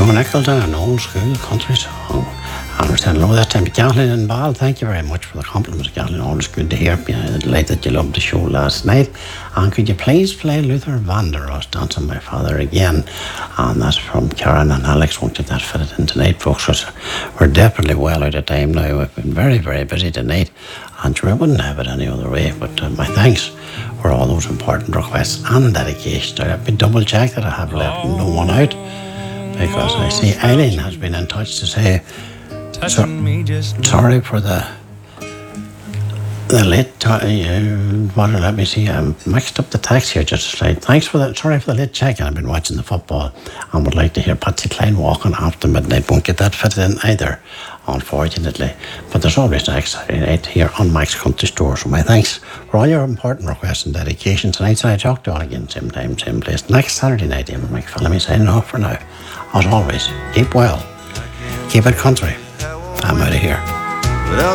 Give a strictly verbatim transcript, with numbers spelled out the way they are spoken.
Joe Nicholson, an old school country song. I understand a lot of that time. Kathleen and Val, thank you very much for the compliments, Kathleen. Always good to hear. Yeah, delighted that you loved the show last night. And could you please play Luther Vandross, Dancing My Father again? And that's from Karen and Alex. Won't get that fitted in tonight, folks? We're definitely well out of time now. We've been very, very busy tonight. And sure, I wouldn't have it any other way. But uh, my thanks for all those important requests and dedications. I've been double checked that I have left no one out. Because I see Eileen has been in touch to say, so, sorry for the the late, uh, well, let me see, I mixed up the text here just slightly. Thanks for that, sorry for the late check. I've been watching the football and would like to hear Patsy Cline walking after midnight. Won't get that fitted in either, unfortunately. But there's always next Saturday night here on Mike's Country Store. So my thanks for all your important requests and dedications tonight. So I talk to you all again, same time, same place. Next Saturday night, I'm Mike Fellamy signing off for now. As always, keep well, keep it country. I'm out of here.